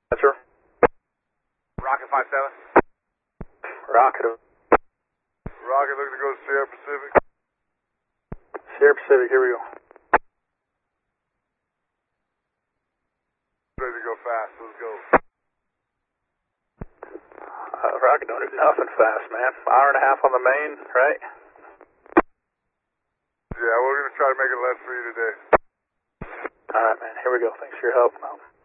Sir. Rocket 57. Rocket. Rocket looking to go to Sierra Pacific. Sierra Pacific, here we go. Ready to go fast, let's go. Rocket don't do nothing fast, man. Hour and a half on the main, right? Yeah, we're going to try to make it less for you today. Alright, man. Here we go. Thanks for your help.